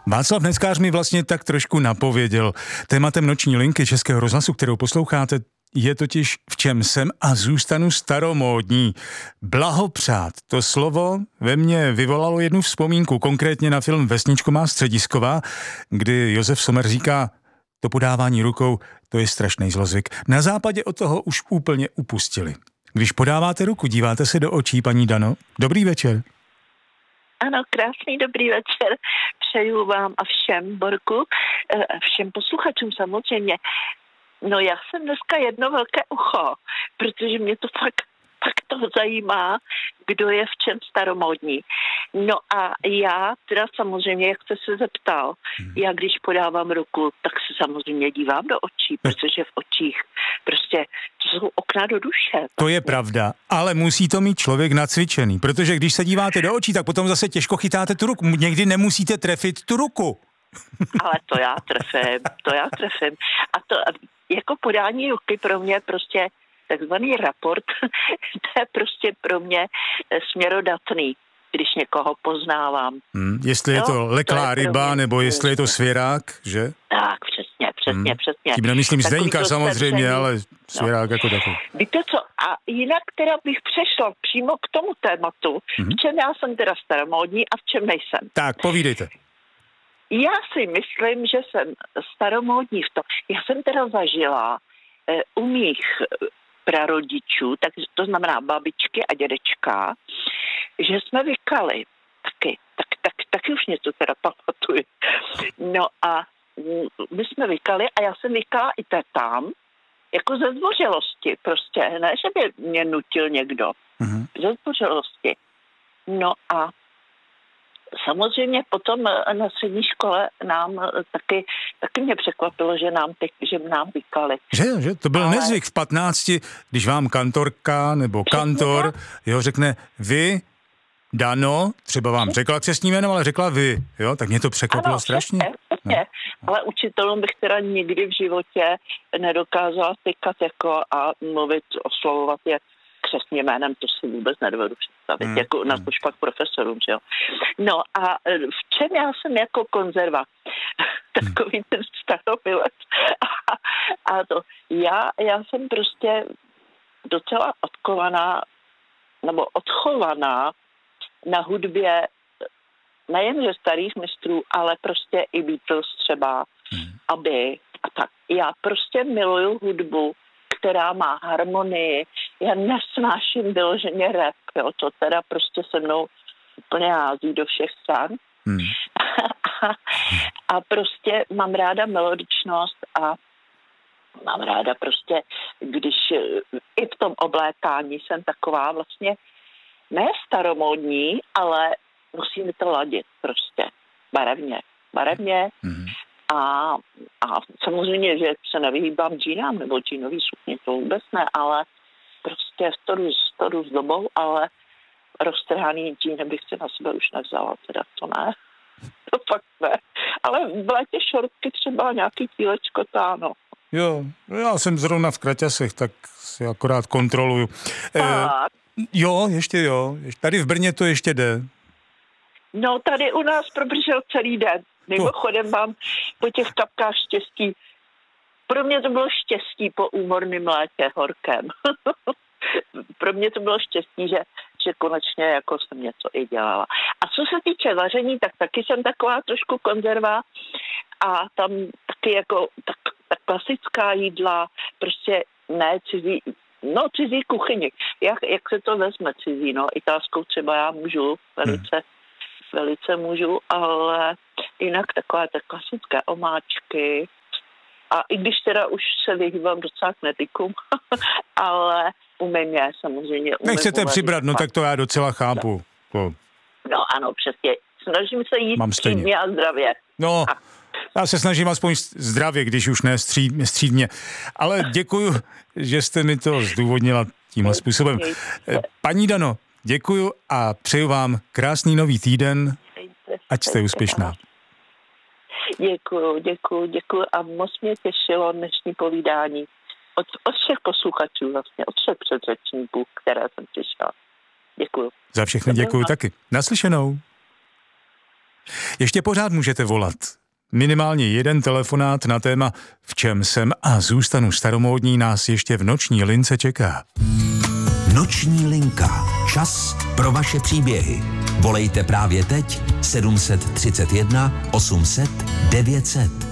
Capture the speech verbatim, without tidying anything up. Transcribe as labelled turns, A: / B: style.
A: Václav Neckář mi vlastně tak trošku napověděl. Tématem Noční linky Českého rozhlasu, kterou posloucháte, je totiž v čem jsem a zůstanu staromódní. Blahopřát. To slovo ve mně vyvolalo jednu vzpomínku, konkrétně na film Vesničko má středisková, kdy Josef Sommer říká, to podávání rukou, to je strašný zlozvyk. Na západě od toho už úplně upustili. Když podáváte ruku, díváte se do očí, paní Dano? Dobrý večer.
B: Ano, krásný dobrý večer. Přeju vám a všem, Borku, všem posluchačům samozřejmě. No já jsem dneska jedno velké ucho, protože mě to fakt, fakt to zajímá, kdo je v čem staromódní. No a já teda samozřejmě, jak jste se zeptal, hmm. já když podávám ruku, tak se samozřejmě dívám do očí, protože v očích prostě to jsou okna do duše.
A: To je pravda, ale musí to mít člověk nacvičený, protože když se díváte do očí, tak potom zase těžko chytáte tu ruku. Někdy nemusíte trefit tu ruku.
B: Ale to já trefím, to já trefím. A to jako podání ruky pro mě prostě takzvaný raport, to je prostě pro mě směrodatný, když někoho poznávám.
A: Hmm, jestli je to no, leklá to je ryba, nebo jestli je to svěrák, že?
B: Tak, přesně, přesně, hmm. přesně.
A: Tím nemyslím Zdeňka samozřejmě, ale svěrák no. jako takový.
B: Víte co, a jinak teda bych přešla přímo k tomu tématu, hmm. v čem já jsem teda staromódní a v čem nejsem.
A: Tak, povídejte.
B: Já si myslím, že jsem staromódní v tom. Já jsem teda zažila eh, u mých prarodičů, tak to znamená babičky a dědečka, že jsme vykali taky, tak, tak, taky už něco teda pamatuju. No a my jsme vykali a já jsem vykala i tam, jako ze zdvořilosti prostě, ne, že by mě nutil někdo, mm-hmm. ze zdvořilosti. No a samozřejmě potom na střední škole nám taky, taky mě překvapilo, že nám, teď, že nám vykali.
A: Že, že to byl Ale... nezvyk v patnácti, když vám kantorka nebo kantor jo, řekne vy, Dano, třeba vám řekla křestní jméno, ale řekla vy, jo, tak mě to překvapilo ano, strašně.
B: Přesně, přesně. No. Ale učitelům bych teda nikdy v životě nedokázala tykat jako a mluvit, oslovovat je křestním jménem, to si vůbec nedovedu představit, hmm. jako na to špak profesorům, že jo. No a v čem já jsem jako konzerva? Takový ten starobilec. A, a to, já, já jsem prostě docela odkovaná, nebo odchovaná na hudbě nejenže starých mistrů, ale prostě i Beatles třeba, hmm. aby a tak. Já prostě miluju hudbu, která má harmonii. Já nesnáším vyloženě rap, jo, to teda prostě se mnou úplně hází do všech stran. Hmm. a, a prostě mám ráda melodičnost a mám ráda prostě, když i v tom oblékání jsem taková vlastně ne staromódní, ale musí mi to ladit prostě barevně. Barevně. Hmm. A, a samozřejmě, že se nevyhýbám džínám nebo džínový sukně, to vůbec ne, ale prostě to jdu, to jdu s dobou, ale roztrhaný džíny bych si na sebe už nevzala, teda to ne. To fakt ne. Ale v létě šortky třeba nějaký tílečko, to ano.
A: Jo, já jsem zrovna v kraťasech, tak si akorát kontroluju. E, jo, ještě jo. Tady v Brně to ještě jde.
B: No, tady u nás probržel celý den. Mimochodem mám po těch kapkách štěstí. Pro mě to bylo štěstí po úmorném létě horkém. Pro mě to bylo štěstí, že, že konečně jako jsem něco i dělala. A co se týče vaření, tak taky jsem taková trošku konzerva a tam taky jako tak, tak klasická jídla, prostě ne cizí, no cizí kuchyni. Jak, jak se to vezme cizí, no italskou třeba já můžu velice hmm. velice můžu, ale jinak takové ty klasické omáčky. A i když teda už se vyhýbám docela k netykům, ale umím je samozřejmě. Umím
A: Nechcete přibrat, no tak to já docela chápu.
B: No, no ano, přesně. Snažím se jít střídně a zdravě.
A: No, a. já se snažím aspoň zdravě, když už ne stří, střídně. Ale děkuju, že jste mi to zdůvodnila tímhle způsobem. Paní Dano, děkuju a přeju vám krásný nový týden, ať jste úspěšná.
B: Děkuju, děkuju, děkuju a moc mě těšilo dnešní povídání od, od všech posluchačů vlastně, od všech předřečníků, které jsem přišla. Děkuju.
A: Za všechny děkuju taky. Naslyšenou. Ještě pořád můžete volat. Minimálně jeden telefonát na téma V čem jsem a zůstanu staromódní nás ještě v noční lince čeká.
C: Noční linka. Čas pro vaše příběhy. Volejte právě teď sedm set třicet jedna osm set devět set.